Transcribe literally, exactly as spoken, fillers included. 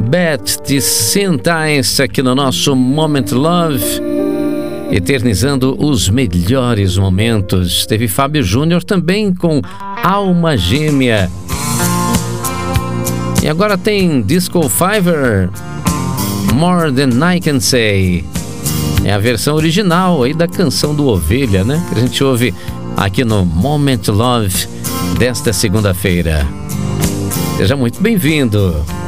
Beth de Sentais aqui no nosso Moment Love, eternizando os melhores momentos. Teve Fábio Júnior também com Alma Gêmea. E agora tem Disco Fever, More Than I Can Say. É a versão original aí da canção do Ovelha, né? Que a gente ouve aqui no Moment Love desta segunda-feira. Seja muito bem-vindo.